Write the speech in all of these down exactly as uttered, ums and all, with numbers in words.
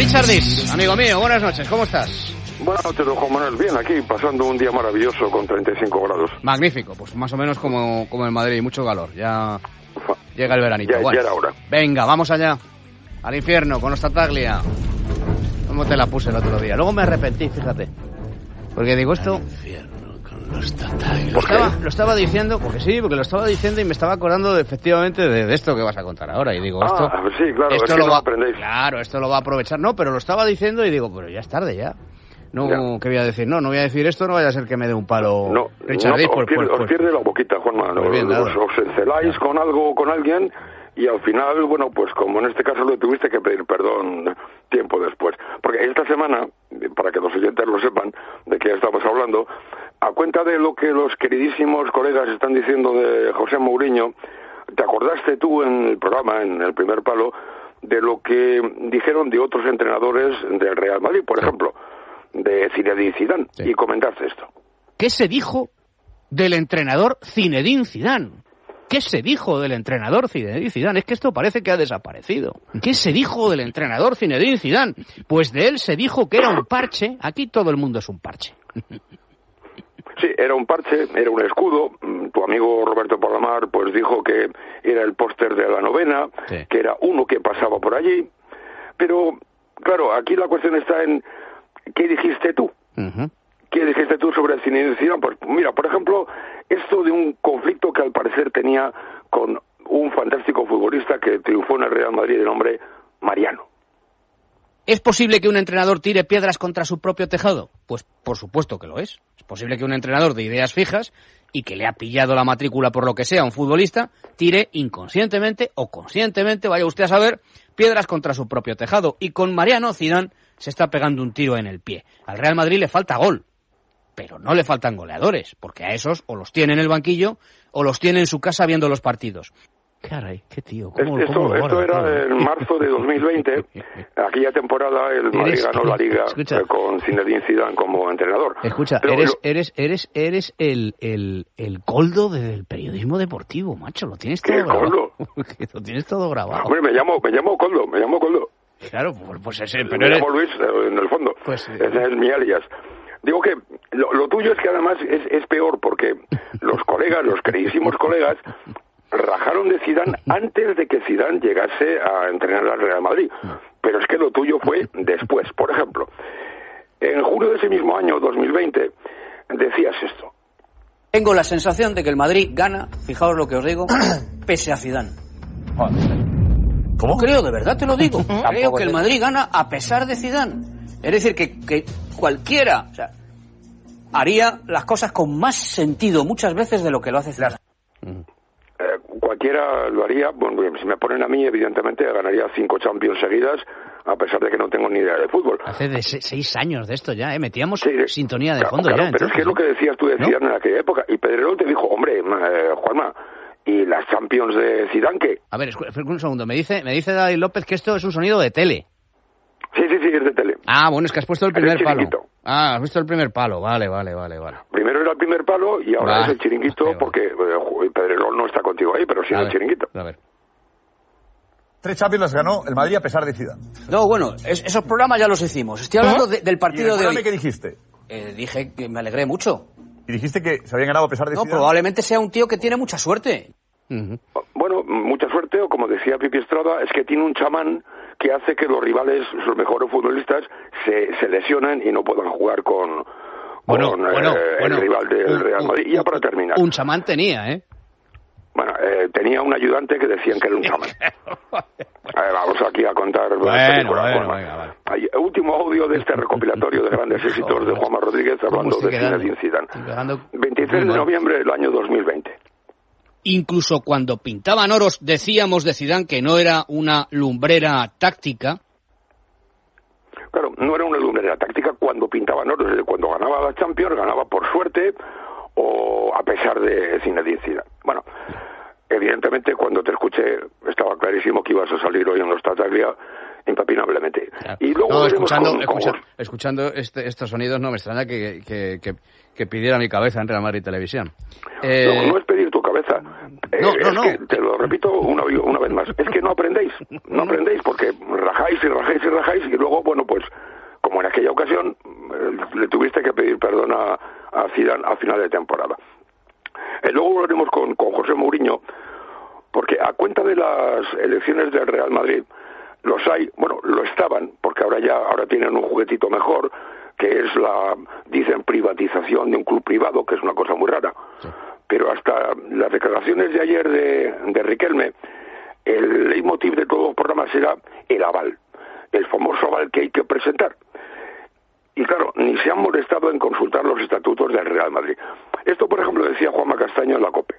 Richard Dis, amigo mío, buenas noches, ¿cómo estás? Buenas noches, don Juan Manuel. Bien, aquí, pasando un día maravilloso con treinta y cinco grados. Magnífico, pues más o menos como, como en Madrid, mucho calor, ya llega el veranito. Ya, bueno, ya era hora. Venga, vamos allá, al infierno, con los Tartaglia. ¿Cómo te la puse el otro día? Luego me arrepentí, fíjate, porque digo esto... Al infierno con los Tartaglia. Lo estaba, lo estaba diciendo, porque sí, porque lo estaba diciendo y me estaba acordando de, efectivamente de, de esto que vas a contar ahora. Y digo, esto... Ah, sí, claro, esto es que lo no va, aprendéis. Claro, esto lo va a aprovechar. No, pero lo estaba diciendo y digo, pero ya es tarde ya. No, ya. ¿Qué voy a decir? No, no voy a decir esto, no vaya a ser que me dé un palo No, Richard no, Dis, os, pues, pierde, pues, os pierde la boquita, Juan Manuel. Pues bien, os, os enceláis con algo o con alguien y al final, bueno, pues como en este caso lo tuviste que pedir perdón tiempo después. Porque esta semana, para que los oyentes lo sepan de qué estamos hablando, a cuenta de lo que los queridísimos colegas están diciendo de José Mourinho, ¿te acordaste tú en el programa, en el primer palo, de lo que dijeron de otros entrenadores del Real Madrid, por sí. ejemplo, de Zinedine Zidane, sí. y comentaste esto? ¿Qué se dijo del entrenador Zinedine Zidane? ¿Qué se dijo del entrenador Zinedine Zidane? Es que esto parece que ha desaparecido. ¿Qué se dijo del entrenador Zinedine Zidane? Pues de él se dijo que era un parche. Aquí todo el mundo es un parche. Sí, era un parche, era un escudo. Tu amigo Roberto Palomar pues dijo que era el póster de la novena, sí. que era uno que pasaba por allí. Pero, claro, aquí la cuestión está en ¿qué dijiste tú? Uh-huh. ¿Qué dijiste tú sobre Zinedine Zidane? Pues mira, por ejemplo, esto de un conflicto que al parecer tenía con un fantástico futbolista que triunfó en el Real Madrid de nombre Mariano. ¿Es posible que un entrenador tire piedras contra su propio tejado? Pues por supuesto que lo es. Es posible que un entrenador de ideas fijas y que le ha pillado la matrícula por lo que sea a un futbolista, tire inconscientemente o conscientemente, vaya usted a saber, piedras contra su propio tejado. Y con Mariano, Zidane se está pegando un tiro en el pie. Al Real Madrid le falta gol, pero no le faltan goleadores, porque a esos o los tiene en el banquillo o los tiene en su casa viendo los partidos. Caray, qué tío. ¿Cómo, esto cómo esto era todo? En marzo de dos mil veinte. Aquella temporada el Madrid ganó la Liga escucha, con Zinedine Zidane como entrenador. Escucha, Pero eres, lo... eres, eres, eres el, el, el coldo del periodismo deportivo, macho. Lo tienes todo ¿Qué grabado. coldo? Lo tienes todo grabado. Hombre, me llamo, me llamo Coldo, me llamo Coldo. Claro, pues ese. Pero me eres... llamo Luis, en el fondo. Pues, ese es mi alias. Digo que lo, lo tuyo es que además es, es peor porque los colegas, los queridísimos colegas, rajaron de Zidane antes de que Zidane llegase a entrenar al Real Madrid. Pero es que lo tuyo fue después. Por ejemplo, en junio de ese mismo año, dos mil veinte, decías esto. Tengo la sensación de que el Madrid gana, fijaos lo que os digo, pese a Zidane. ¿Cómo? Creo, de verdad te lo digo. Creo que el Madrid gana a pesar de Zidane. Es decir, que, que cualquiera, o sea, haría las cosas con más sentido muchas veces de lo que lo hace Zidane. Eh, cualquiera lo haría. Bueno, si me ponen a mí, evidentemente ganaría cinco Champions seguidas, a pesar de que no tengo ni idea de fútbol. Hace de se- seis años de esto ya, ¿eh? Metíamos sí, sintonía de claro, fondo claro, ya. Pero entonces, es que es lo que decías tú de Zidane, ¿no?, en aquella época. Y Pedrerol te dijo, hombre, eh, Juanma, ¿y las Champions de Zidane qué? A ver, escu- un segundo. Me dice, me dice David López que esto es un sonido de tele. Sí, sí, sí, es de tele. Ah, bueno, es que has puesto el primer el palo. chiringuito. Ah, has visto el primer palo. Vale, vale, vale, vale. Primero era el primer palo y ahora Va, es el chiringuito, vale, vale. porque eh, Pedrerol no está contigo ahí, pero sí A en ver, el chiringuito. A ver. Tres Champions las ganó el Madrid a pesar de Zidane. No, bueno, es, esos programas ya los hicimos. Estoy hablando de, del partido de hoy. ¿Qué dijiste? Eh, dije que me alegré mucho. Y dijiste que se habían ganado a pesar de No, Zidane. probablemente sea un tío que tiene mucha suerte. Uh-huh. Bueno, mucha suerte, o como decía Pipi Estrada, es que tiene un chamán que hace que los rivales, sus mejores futbolistas, se, se lesionen y no puedan jugar con, Bueno, con bueno, eh, bueno. el rival del Un- Real Madrid. Y ya un- para terminar. Un chamán tenía, ¿eh? Bueno, eh, tenía un ayudante que decían que era un chamán. Eh, vamos aquí a contar la Bueno, película, bueno, Juanma. venga, vale. Hay- último audio de este recopilatorio de grandes éxitos de Juanma Rodríguez hablando estoy de quedando? Zinedine Zidane. Estoy quedando veintitrés muy de mal. noviembre del año dos mil veinte. Incluso cuando pintaban oros decíamos de Zidane que no era una lumbrera táctica. Claro, no era una lumbrera táctica cuando pintaban oros, es decir, cuando ganaba la Champions, ganaba por suerte o a pesar de Zinedine Zidane. Bueno, evidentemente cuando te escuché estaba clarísimo que ibas a salir hoy en los Tartaglia impepinablemente. Claro. Y luego No, veremos escuchando, cómo- cómo- escucha- escuchando este, estos sonidos no me extraña que, que, que, que pidiera mi cabeza en Real Madrid Televisión. Eh, No, no es pedir tu cabeza. Eh, No, no, es no. que, te lo repito una, una vez más, es que no aprendéis, no aprendéis porque rajáis rajáis y rajáis y rajáis y luego, bueno, pues, como en aquella ocasión, le tuviste que pedir perdón a, a Zidane a final de temporada. Eh, luego volveremos con, con José Mourinho, porque a cuenta de las elecciones del Real Madrid, los hay, bueno, lo estaban, porque ahora ya, ahora tienen un juguetito mejor, que es la, dicen, privatización de un club privado, que es una cosa muy rara. Sí. Pero hasta las declaraciones de ayer de, de Riquelme, el leitmotiv de todos los programas era el aval, el famoso aval que hay que presentar. Y claro, ni se han molestado en consultar los estatutos del Real Madrid. Esto, por ejemplo, decía Juanma Castaño en la COPE.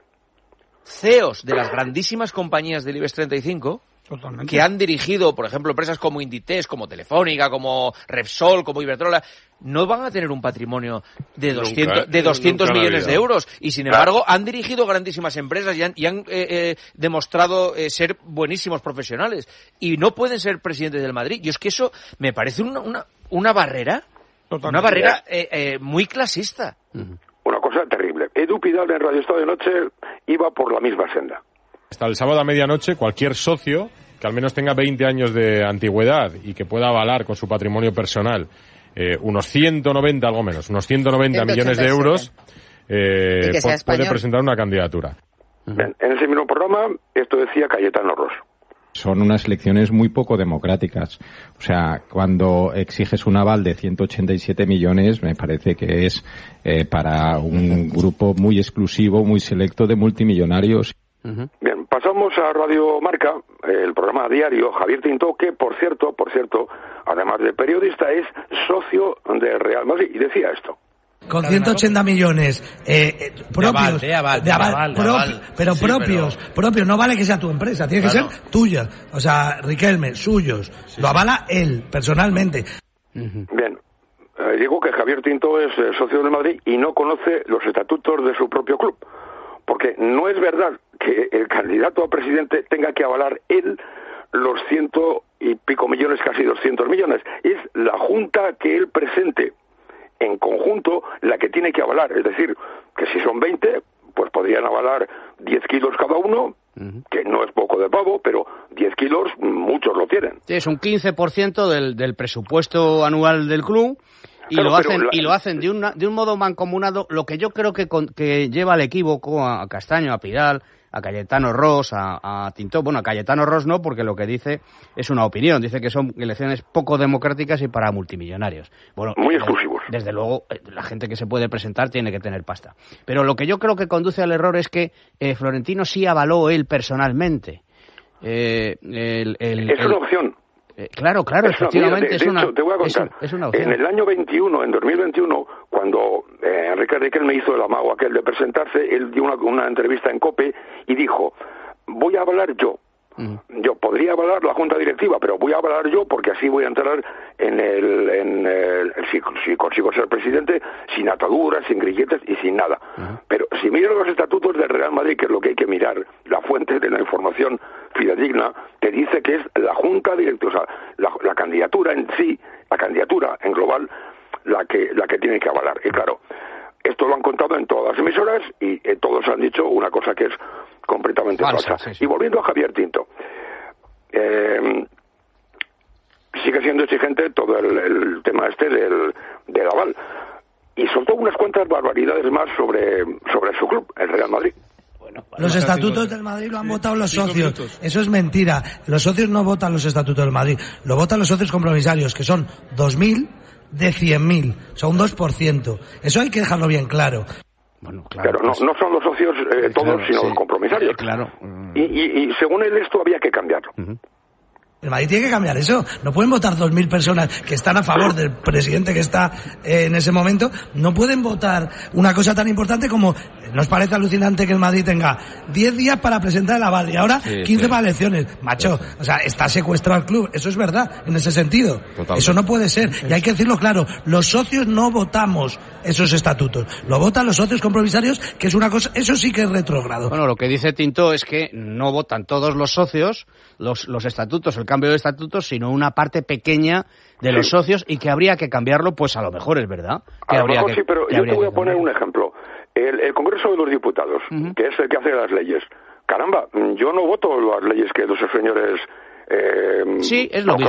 C E Os de las grandísimas compañías del IBEX treinta y cinco, totalmente, que han dirigido, por ejemplo, empresas como Inditex, como Telefónica, como Repsol, como Iberdrola, no van a tener un patrimonio de doscientos, nunca, de doscientos millones de euros. Y, sin embargo, han dirigido grandísimas empresas y han, y han eh, eh, demostrado eh, ser buenísimos profesionales. Y no pueden ser presidentes del Madrid. Y es que eso me parece una, una, una barrera, totalmente, una barrera eh, eh, muy clasista. Uh-huh. Una cosa terrible. Edu Pidal en Radio Estado de Noche iba por la misma senda. Hasta el sábado a medianoche, cualquier socio que al menos tenga veinte años de antigüedad y que pueda avalar con su patrimonio personal eh, unos ciento noventa, algo menos, unos ciento noventa millones de euros, eh, pu- puede presentar una candidatura. Bien, en ese mismo programa, esto decía Cayetano Ros. Son unas elecciones muy poco democráticas. O sea, cuando exiges un aval de ciento ochenta y siete millones, me parece que es eh, para un grupo muy exclusivo, muy selecto de multimillonarios. Uh-huh. Bien, pasamos a Radio Marca, el programa diario. Javier Tintó, que por cierto, por cierto, además de periodista, es socio del Real Madrid, y decía esto. Con ciento ochenta millones eh, propios, de aval, de aval, de aval, de aval, de aval. pero sí, propios, pero... propios, no vale que sea tu empresa, tiene claro, que ser tuya. O sea, Riquelme, suyos, sí, lo avala él, personalmente. Uh-huh. Bien, eh, digo que Javier Tintó es eh, socio del Madrid y no conoce los estatutos de su propio club, porque no es verdad que el candidato a presidente tenga que avalar él los ciento y pico millones, casi doscientos millones. Es la junta que él presente en conjunto la que tiene que avalar, es decir, que si son veinte, pues podrían avalar diez kilos cada uno, uh-huh, que no es poco de pavo, pero diez kilos muchos lo tienen. Sí, es un quince por ciento del, del presupuesto anual del club, y, claro, lo hacen, la... y lo hacen de, una, de un modo mancomunado, lo que yo creo que, con, que lleva al equívoco a, a Castaño, a Pidal, a Cayetano Ros, a, a Tintó. Bueno, a Cayetano Ros no, porque lo que dice es una opinión. Dice que son elecciones poco democráticas y para multimillonarios. Bueno, muy exclusivos. Desde, desde luego, la gente que se puede presentar tiene que tener pasta. Pero lo que yo creo que conduce al error es que eh, Florentino sí avaló él personalmente. Eh, el, el, es el, una opción. Eh, claro, claro, es efectivamente. Una, de, es de una, hecho, te voy a contar. Es, es una opción. En el año veintiuno, en dos mil veintiuno, cuando eh, Enrique Riquelme hizo el amago aquel de presentarse, él dio una, una entrevista en COPE y dijo: voy a avalar yo. Mm. Yo podría avalar la junta directiva, pero voy a avalar yo porque así voy a entrar en el, en el, si, si consigo ser presidente, sin ataduras, sin grilletes y sin nada. Uh-huh. Pero si miro los estatutos del Real Madrid, que es lo que hay que mirar, la fuente de la información fidedigna, te dice que es la junta directiva, o sea, la, la candidatura en sí, la candidatura en global, la que, la que tiene que avalar. Y claro, esto lo han contado en todas las emisoras y eh, todos han dicho una cosa que es completamente falsa. Sí, sí. Y volviendo a Javier Tinto, eh, sigue siendo exigente todo el, el tema este del, del aval, y soltó unas cuantas barbaridades más sobre, sobre su club, el Real Madrid. Bueno, los estatutos del Madrid lo han sí, votado los socios. Minutos. Eso es mentira. Los socios no votan los estatutos del Madrid, lo votan los socios compromisarios, que son dos mil de cien mil, o sea, un dos por ciento. Eso hay que dejarlo bien claro. Bueno, claro, pero no, pues, no son los socios eh, todos, claro, sino sí, los compromisarios. Eh, claro. Y, y, y según él esto había que cambiarlo. Uh-huh. El Madrid tiene que cambiar eso. No pueden votar dos mil personas que están a favor del presidente que está eh, en ese momento. No pueden votar una cosa tan importante como... ¿Nos parece alucinante que el Madrid tenga diez días para presentar el aval y ahora sí, quince sí. para elecciones? Macho, sí. o sea, está secuestrado el club. Eso es verdad, en ese sentido. Totalmente. Eso no puede ser. Y hay que decirlo claro. Los socios no votamos esos estatutos. Lo votan los socios compromisarios, que es una cosa... Eso sí que es retrógrado. Bueno, lo que dice Tintó es que no votan todos los socios los, los estatutos, el cambio de estatutos, sino una parte pequeña de los sí. socios, y que habría que cambiarlo, pues a lo mejor es verdad. Que a lo mejor que, sí, pero yo te voy a poner un ejemplo. El, el Congreso de los Diputados, uh-huh. que es el que hace las leyes. Caramba, yo no voto las leyes que los señores... Eh, sí, es lo mismo.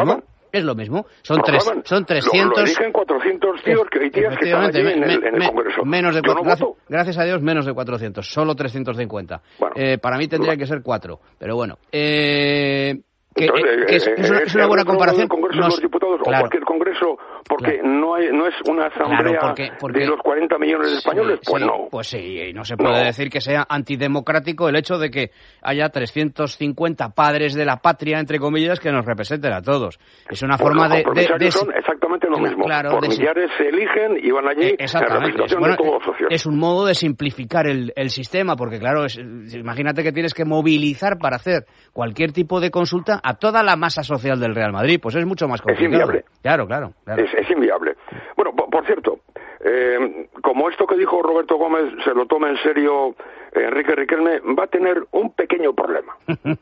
Es lo mismo. Son tres, son trescientos. Lo, lo eligen cuatrocientos tíos que hay tías que están allí en, el, en el Congreso. Menos de cuatro, no gracias, gracias a Dios, menos de cuatrocientos. Solo trescientos cincuenta. Bueno, eh, para mí tendría bueno. que ser cuatro. Pero bueno. Eh, que, Entonces, que es, eh, es, una, es una buena comparación. El Congreso no, de los Diputados claro, o cualquier Congreso, porque claro. no hay, no es una asamblea claro, porque, porque, de los cuarenta millones de españoles, sí, pues sí, no. Pues sí, y no se puede no. decir que sea antidemocrático el hecho de que haya trescientos cincuenta padres de la patria, entre comillas, que nos representen a todos. Es una pues forma de, de, de... son exactamente lo mismo. Claro, Por de, millares se eligen y van allí eh, en representación bueno, de todos los socios. Es un modo de simplificar el, el sistema, porque claro, es, imagínate que tienes que movilizar para hacer cualquier tipo de consulta a toda la masa social del Real Madrid, pues es mucho más complicado. Es inviable. Claro, claro. claro. Es, es inviable. Bueno, por, por cierto, eh, como esto que dijo Roberto Gómez se lo toma en serio Enrique Riquelme, va a tener un pequeño problema.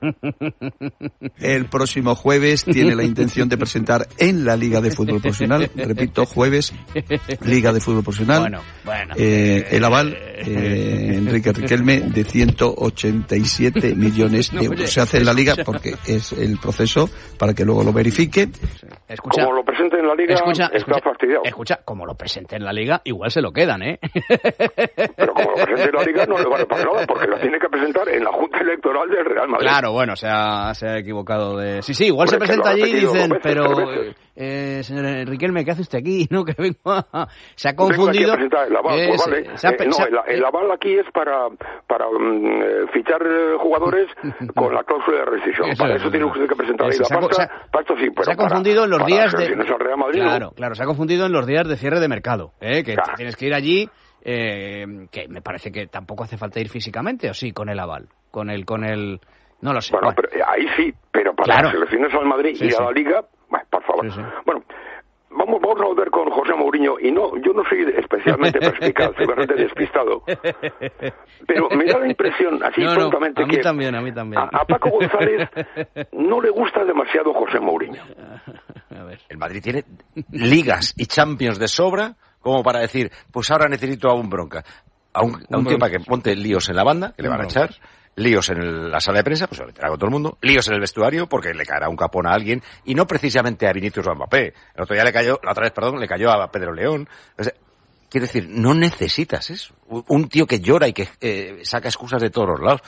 El próximo jueves tiene la intención de presentar en la Liga de Fútbol Profesional, repito, jueves, Liga de Fútbol Profesional, bueno, bueno, eh, el aval, eh, Enrique Riquelme, de ciento ochenta y siete millones de euros. Se hace en la Liga porque es el proceso para que luego lo verifique. Escucha, como lo presente en la Liga, escucha, está escucha, fastidiado. Escucha, como lo presente en la Liga, igual se lo quedan, ¿eh? Pero como lo presente en la Liga, no le vale para nada, porque la tiene que presentar en la Junta Electoral del Real Madrid. Claro, bueno, se ha, se ha equivocado de... Sí, sí, igual Hombre, se presenta allí y dicen, veces, pero... Eh, señor Riquelme, ¿qué hace usted aquí? ¿No? Que vengo a... Se ha confundido... Vengo aquí a el aval, eh, pues vale. se ha, eh, no, se ha, el, el aval aquí es para, para um, fichar jugadores con la cláusula de rescisión. Eso, para eso, eso tiene usted que presentar ahí la pasta, se pasta sí, pero se ha confundido para, en los días para, de... Si no es el Real Madrid, claro, no. claro, se ha confundido en los días de cierre de mercado, ¿eh? Que claro. tienes que ir allí... Eh, que me parece que tampoco hace falta ir físicamente, o sí, con el aval, con el, con el, no lo sé. Bueno, bueno. pero ahí sí, pero para claro. las selecciones al Madrid sí, y sí. a la Liga, bueno, por favor. Sí, sí. Bueno, vamos, vamos a volver con José Mourinho, y no, yo no soy especialmente perspicaz, soy bastante despistado, pero me da la impresión, así no, prontamente, no, a mí que también, a mí también. A, a Paco González no le gusta demasiado José Mourinho. A ver. El Madrid tiene ligas y Champions de sobra como para decir, pues ahora necesito a un bronca. A un, a un tío para que ponte líos en la banda, que le van a echar, líos en el, la sala de prensa, pues se lo meterá con todo el mundo, líos en el vestuario, porque le caerá un capón a alguien, y no precisamente a Vinicius o a Mbappé. El otro día le cayó, la otra vez, perdón, le cayó a Pedro León. O sea, quiero decir, no necesitas eso. Un tío que llora y que eh, saca excusas de todos los lados.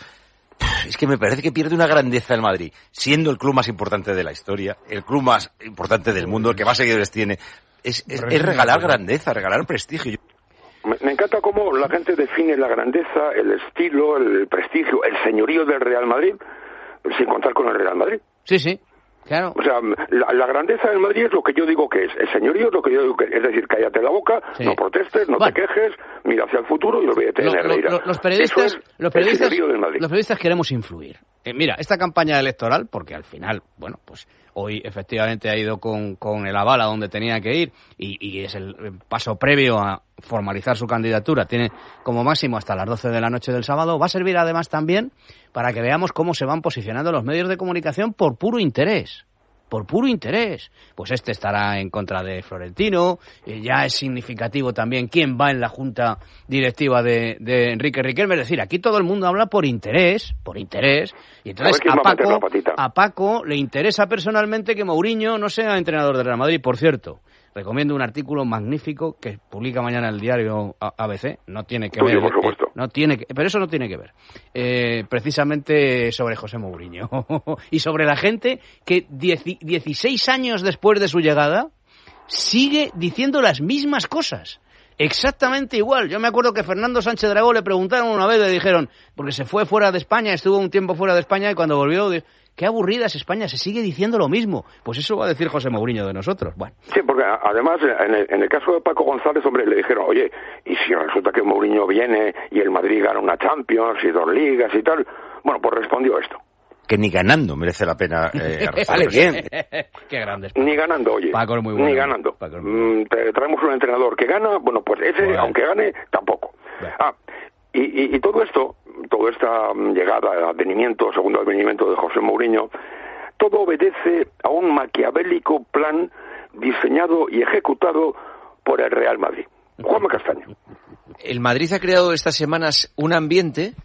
Es que me parece que pierde una grandeza el Madrid, siendo el club más importante de la historia, el club más importante del mundo, el que más seguidores tiene. Es, es, es regalar grandeza, regalar prestigio. Me, me encanta cómo la gente define la grandeza, el estilo, el prestigio, el señorío del Real Madrid, sin contar con el Real Madrid. Sí, sí, claro. O sea, la, la grandeza del Madrid es lo que yo digo que es. El señorío es lo que yo digo que es. Es decir, cállate la boca, sí. no protestes, no bueno. te quejes, mira hacia el futuro y olvídate de Herrera. Lo, lo, los periodistas, Eso es los periodistas, el señorío del Madrid. Los periodistas queremos influir. Eh, mira, esta campaña electoral, porque al final, bueno, pues hoy efectivamente ha ido con, con el aval a donde tenía que ir y, y es el paso previo a formalizar su candidatura. Tiene como máximo hasta las doce de la noche del sábado. Va a servir además también para que veamos cómo se van posicionando los medios de comunicación por puro interés. Por puro interés. Pues este estará en contra de Florentino. Eh, ya es significativo también quién va en la junta directiva de, de Enrique Riquelme. Es decir, aquí todo el mundo habla por interés, por interés. Y entonces a, a, Paco, a Paco le interesa personalmente que Mourinho no sea entrenador del Real Madrid. Por cierto, recomiendo un artículo magnífico que publica mañana el diario A B C. No tiene que Tuyo, ver, por supuesto. Eh, no tiene que, pero eso no tiene que ver. Eh, precisamente sobre José Mourinho y sobre la gente que dieciséis años después de su llegada sigue diciendo las mismas cosas. Exactamente igual. Yo me acuerdo que Fernando Sánchez Dragó le preguntaron una vez, le dijeron, porque se fue fuera de España, estuvo un tiempo fuera de España y cuando volvió, qué aburrida es España, se sigue diciendo lo mismo. Pues eso va a decir José Mourinho de nosotros. Bueno. Sí, porque además en el, en el caso de Paco González, hombre, le dijeron, oye, y si resulta que Mourinho viene y el Madrid gana una Champions y dos ligas y tal, bueno, pues respondió esto. Que ni ganando merece la pena. Eh, vale, bien. Qué grande. Ni ganando, oye. Paco es muy bueno. Ni ganando. Paco es muy bueno. Mm, te traemos un entrenador que gana, bueno, pues ese, bueno. aunque gane, tampoco. Bueno. Ah, y, y, y todo esto, toda esta llegada, advenimiento, segundo advenimiento de José Mourinho, todo obedece a un maquiavélico plan diseñado y ejecutado por el Real Madrid. Juanma Castaño. El Madrid ha creado estas semanas un ambiente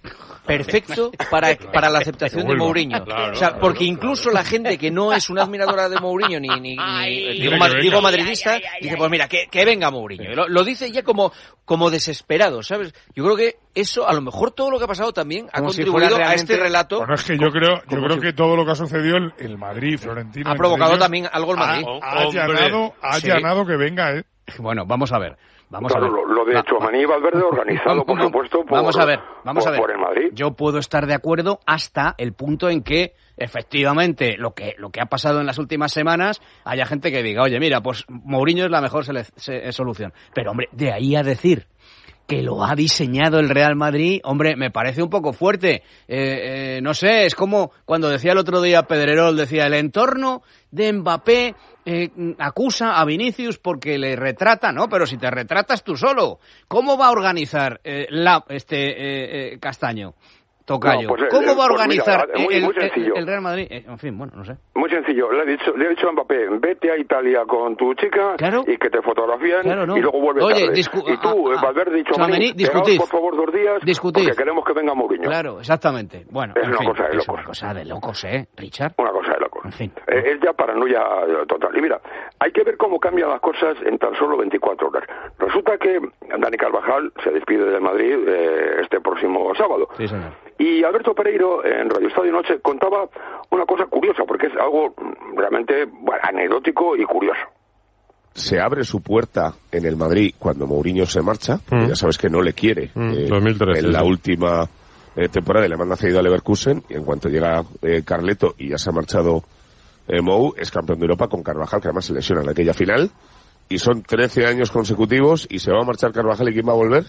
perfecto para, para la aceptación de Mourinho. Claro, o sea, claro, porque claro. incluso la gente que no es una admiradora de Mourinho ni, ni, ni digo, que ma- venga. digo madridista, dice, pues mira, que, que venga Mourinho. Lo, lo dice ya como, como desesperado, ¿sabes? Yo creo que eso, a lo mejor todo lo que ha pasado también ha Como si contribuido fuera a este realmente- relato. Bueno, es que yo creo, yo como creo si- si- que todo lo que ha sucedido el, el Madrid, Florentino, Ha entre provocado ellos, también algo el Madrid. Ha, ha Hombre, allanado, ha sí. allanado que venga, ¿eh? Bueno, vamos a ver. Vamos Claro, a ver. lo, lo de Va- Tchouaméni y Valverde organizado, por Vamos- supuesto, por, vamos a ver, vamos por, a ver. por el Madrid. Yo puedo estar de acuerdo hasta el punto en que, efectivamente, lo que lo que ha pasado en las últimas semanas, haya gente que diga, oye, mira, pues Mourinho es la mejor sele- se- solución. Pero, hombre, de ahí a decir que lo ha diseñado el Real Madrid, hombre, me parece un poco fuerte. Eh, eh, no sé, es como cuando decía el otro día Pedrerol, decía, el entorno de Mbappé eh, acusa a Vinicius porque le retrata, ¿no? Pero si te retratas tú solo, ¿cómo va a organizar eh, la, este eh, eh, Castaño? Tocayo. No, pues, eh, ¿Cómo va a pues organizar mira, muy- el, muy el- sencillo. el Real Madrid? Eh, en fin, bueno, no sé. Muy sencillo, le ha dicho, le ha dicho a Mbappé, vete a Italia con tu chica Claro. y que te fotografíen Claro, no. y luego vuelve Oye, tarde. discu- y tú, ah, eh, ah, Valverde y Tchouaméni, Tchouaméni, discutid. pegaos, por favor dos días Discutid. porque queremos que venga Mourinho. Claro, exactamente. Bueno, Es en una fin, cosa de es locos. una cosa de locos, ¿eh, Richard? Una cosa de locos. En fin. Eh, es ya paranoia eh, total. Y mira, hay que ver cómo cambian las cosas en tan solo veinticuatro horas. Resulta que Dani Carvajal se despide del Madrid eh, este próximo sábado. Sí, señor. Y Alberto Pereiro, en Radio Estadio Noche, contaba una cosa curiosa, porque es algo mm, realmente bueno, anecdótico y curioso. Se abre su puerta en el Madrid cuando Mourinho se marcha, que Mm. ya sabes que no le quiere. Mm, eh, dos mil trece, en la sí. última eh, temporada le manda cedido a Leverkusen y en cuanto llega eh, Carleto y ya se ha marchado eh, Mou, es campeón de Europa con Carvajal, que además se lesiona en aquella final. Y son trece años consecutivos y se va a marchar Carvajal y ¿quién va a volver?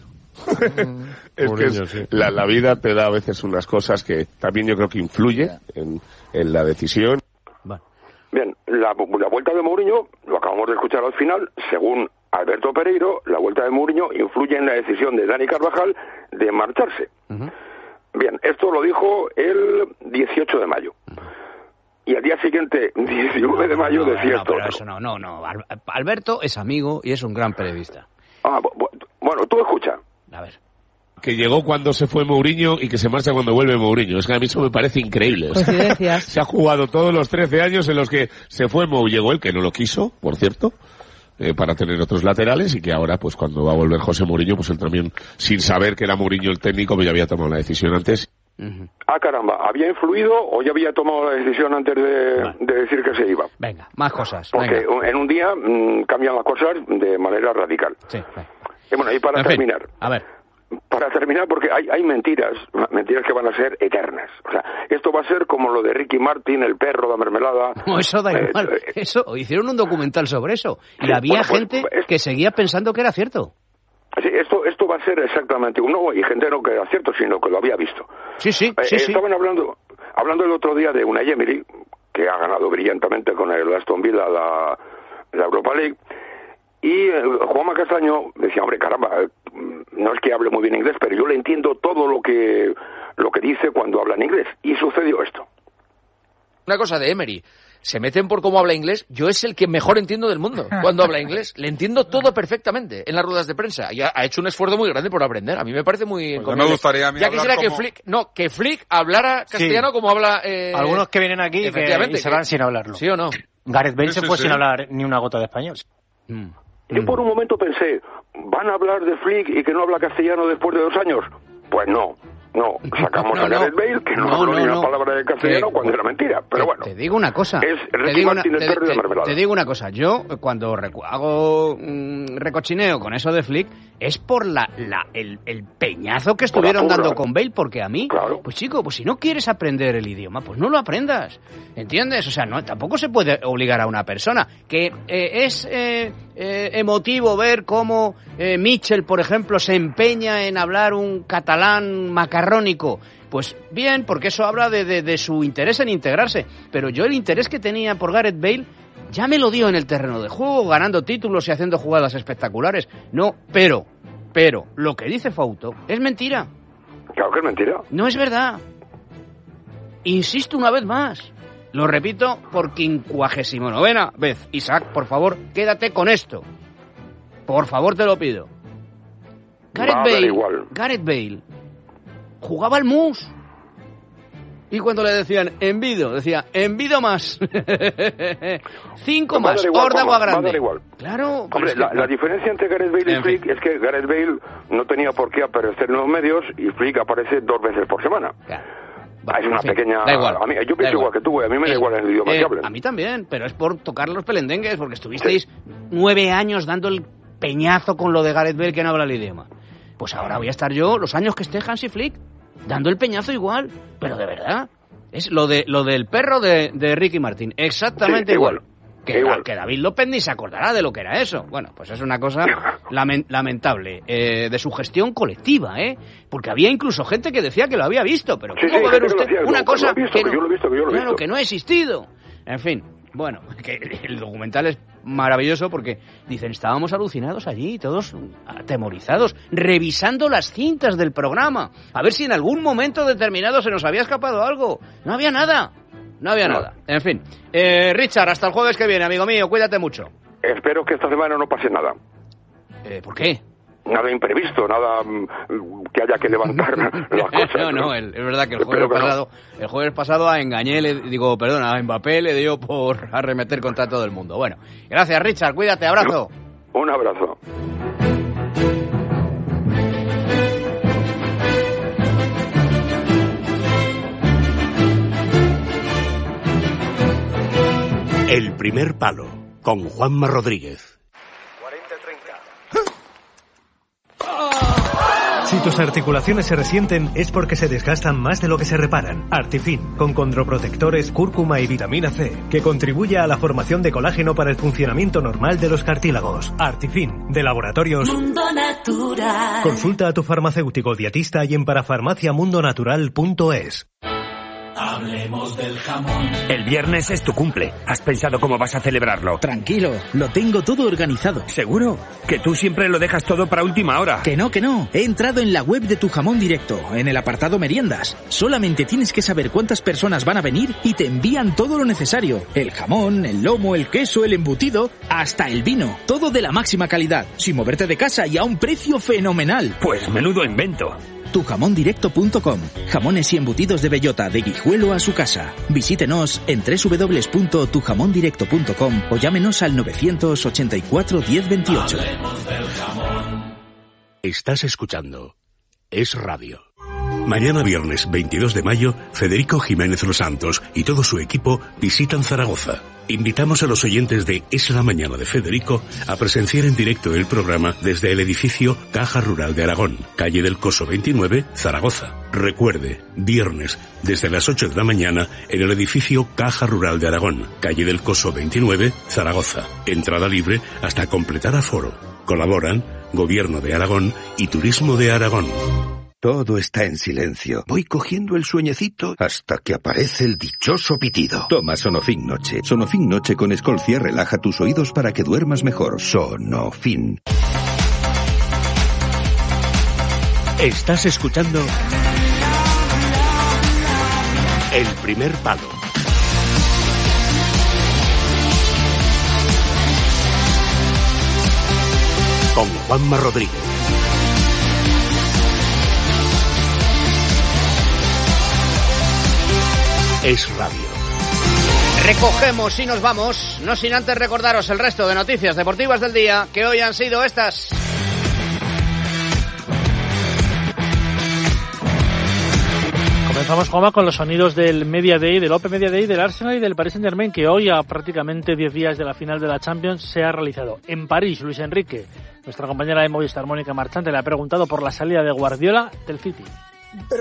es que es- Mourinho, sí. la, la vida te da a veces unas cosas que también yo creo que influye en, en la decisión. Bien, la, la vuelta de Mourinho, lo acabamos de escuchar al final, según Alberto Pereiro, la vuelta de Mourinho influye en la decisión de Dani Carvajal de marcharse. Bien, esto lo dijo el dieciocho de mayo. Y al día siguiente, diecinueve de mayo, No, decía no, esto pero otro. eso no, no, no. Al- Alberto es amigo y es un gran periodista. Ah, bu- bu- bueno, tú escucha. A ver. Que llegó cuando se fue Mourinho y que se marcha cuando vuelve Mourinho. Es que a mí eso me parece increíble. O sea, Coincidencias. se ha jugado todos los trece años en los que se fue Mou, llegó él, que no lo quiso, por cierto, eh, para tener otros laterales, y que ahora, pues cuando va a volver José Mourinho, pues él también, sin saber que era Mourinho el técnico, pues ya había tomado la decisión antes. Ah, caramba, ¿había influido o ya había tomado la decisión antes de, de decir que se iba? Venga, más cosas. Porque venga. en un día mm, cambian las cosas de manera radical. Sí, venga. Y bueno, y para En fin, terminar, a ver. para terminar, porque hay, hay mentiras, mentiras que van a ser eternas. O sea, esto va a ser como lo de Ricky Martin, el perro, la mermelada. No, eso da Eh, igual. eh, Eso, hicieron un documental sobre eso. Y Sí, había bueno, pues, gente es- que seguía pensando que era cierto. sí, esto, esto va a ser exactamente uno, y gente no que era cierto, sino que lo había visto. Sí, sí, Eh, sí, sí. Estaban hablando, hablando el otro día de Unai Emery, que ha ganado brillantemente con el Aston Villa la, la Europa League, y eh, Juanma Castaño decía, hombre, caramba, eh, no es que hable muy bien inglés, pero yo le entiendo todo lo que, lo que dice cuando habla en inglés. Y sucedió esto. Una cosa de Emery. Se meten por cómo habla inglés. Yo es el que mejor entiendo del mundo cuando habla inglés. Le entiendo todo perfectamente en las ruedas de prensa. Y ha, ha hecho un esfuerzo muy grande por aprender. A mí me parece muy Pues encomiable. me gustaría a mí Ya hablar quisiera que como- Flick, no, que Flick hablara castellano Sí. como habla. Eh, Algunos que vienen aquí que, efectivamente, y se que- van sin hablarlo. ¿Sí o no? Gareth Bale Sí, se sí, fue sí. sin hablar ni una gota de español. Yo por un momento pensé, ¿van a hablar de Flick y que no habla castellano después de dos años? Pues no. No, sacamos No, a no. Gareth Bale, que no, No, habló no, ni una no. palabra de castellano Que- cuando era mentira. Pero te, bueno, te digo una cosa. es te Ricky digo una, Martin, el te- perro de la te- mermelada. te digo una cosa. Yo, cuando recu- hago mm, recochineo con eso de Flick, es por la, la el, el peñazo que Por la estuvieron turra. dando con Bale, porque a mí, Claro. pues chico, pues si no quieres aprender el idioma, pues no lo aprendas. ¿Entiendes? O sea, no, tampoco se puede obligar a una persona. Que eh, es eh, eh, emotivo ver cómo eh, Mitchell, por ejemplo, se empeña en hablar un catalán macarrónico. Pues bien, porque eso habla de, de, de su interés en integrarse. Pero yo el interés que tenía por Gareth Bale ya me lo dio en el terreno de juego, ganando títulos y haciendo jugadas espectaculares. No, pero, pero, lo que dice Fauto es mentira. Claro que es mentira. No es verdad. Insisto una vez más. Lo repito por quincuagésimo novena vez. Isaac, por favor, quédate con esto. Por favor, te lo pido. Gareth Va a dar Bale, igual. Gareth Bale jugaba al mus. Y cuando le decían envido, decía envido más. Cinco más, órdago grande. Claro. Hombre, es la, que... la diferencia entre Gareth Bale y Flick es que Gareth Bale no tenía por qué aparecer en los medios y Flick aparece dos veces por semana. Claro. Va, es una sí, pequeña... Da igual. A mí, yo pienso igual que tú, a mí me da igual el idioma eh, que hablen. A mí también, pero es por tocar los pelendengues, porque estuvisteis sí. nueve años dando el peñazo con lo de Gareth Bale que no habla el idioma. Pues ahora voy a estar yo los años que esté Hansi Flick dando el peñazo igual, pero de verdad. Es lo de lo del perro de, de Ricky Martin, exactamente sí, igual. igual. Que, igual. que David López ni se acordará de lo que era eso. Bueno, pues es una cosa lamen, lamentable eh, de su gestión colectiva, ¿eh? Porque había incluso gente que decía que lo había visto, pero sí, ¿cómo sí, va a ver usted decía, una no, cosa que, visto, que, no, que yo lo he visto, que yo lo he claro, visto. que no ha existido? En fin, bueno, que el documental es maravilloso porque dicen, estábamos alucinados allí, todos atemorizados, revisando las cintas del programa, a ver si en algún momento determinado se nos había escapado algo. No había nada. No había no. nada. En fin. Eh, Richard, hasta el jueves que viene, amigo mío. Cuídate mucho. Espero que esta semana no pase nada. Eh, ¿Por qué? Nada imprevisto, nada um, que haya que levantar las cosas. No, no, el, es verdad que el jueves pasado no. el jueves pasado a Engañé, le digo, perdona, a Mbappé le dio por arremeter contra todo el mundo. Bueno, gracias, Richard. Cuídate. Abrazo. Un abrazo. El primer palo, con Juanma Rodríguez. cuarenta treinta. Si tus articulaciones se resienten es porque se desgastan más de lo que se reparan. Artifin, con condroprotectores, cúrcuma y vitamina C, que contribuye a la formación de colágeno para el funcionamiento normal de los cartílagos. Artifin, de Laboratorios Mundo Natural. Consulta a tu farmacéutico dietista y en parafarmacia mundo natural punto es. Hablemos del jamón. El viernes es tu cumple. ¿Has pensado cómo vas a celebrarlo? Tranquilo, lo tengo todo organizado. ¿Seguro? Que tú siempre lo dejas todo para última hora. Que no, que no. He entrado en la web de Tu Jamón Directo, en el apartado meriendas. Solamente tienes que saber cuántas personas van a venir y te envían todo lo necesario. El jamón, el lomo, el queso, el embutido, hasta el vino. Todo de la máxima calidad, sin moverte de casa y a un precio fenomenal. Pues menudo invento. tu jamón directo punto com. Jamones y embutidos de bellota, de Guijuelo a su casa. Visítenos en doble u doble u doble u punto tu jamón directo punto com o llámenos al novecientos ochenta y cuatro diez veintiocho. Estás escuchando Es Radio. Mañana viernes veintidós de mayo, Federico Jiménez Los Santos y todo su equipo visitan Zaragoza. Invitamos a los oyentes de Es la Mañana de Federico a presenciar en directo el programa desde el edificio Caja Rural de Aragón, calle del Coso veintinueve, Zaragoza. Recuerde, viernes, desde las ocho de la mañana, en el edificio Caja Rural de Aragón, calle del Coso veintinueve, Zaragoza. Entrada libre hasta completar aforo. Colaboran Gobierno de Aragón y Turismo de Aragón. Todo está en silencio. Voy cogiendo el sueñecito hasta que aparece el dichoso pitido. Toma Sonofin Noche. Sonofin Noche con Escolcia relaja tus oídos para que duermas mejor. Sonofin. Estás escuchando El Primer Palo. Con Juanma Rodríguez. Es Radio. Recogemos y nos vamos, no sin antes recordaros el resto de noticias deportivas del día, que hoy han sido estas. Comenzamos, Juanma, con los sonidos del Media Day, del Open Media Day del Arsenal y del Paris Saint-Germain, que hoy, a prácticamente diez días de la final de la Champions, se ha realizado. En París, Luis Enrique, nuestra compañera de Movistar, Mónica Marchante, le ha preguntado por la salida de Guardiola del City.